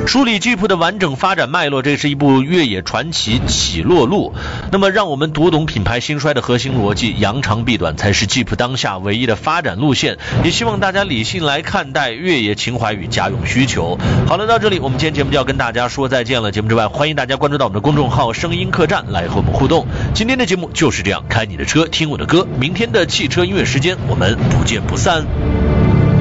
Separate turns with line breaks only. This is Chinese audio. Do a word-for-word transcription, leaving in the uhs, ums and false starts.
梳理 Jeep 的完整发展脉络，这是一部越野传奇起落录。那么让我们读懂品牌兴衰的核心逻辑，扬长避短才是 Jeep 当下唯一的发展路线。也希望大家理性来看待越野情怀与家用需求。好了，到这里我们今天节目就要跟大家说再见了。节目之外，欢迎大家关注到我们的公众号声音客栈来和我们互动。今天的节目就是这样，开你的车听我的歌，明天的汽车音乐时间我们不见不散。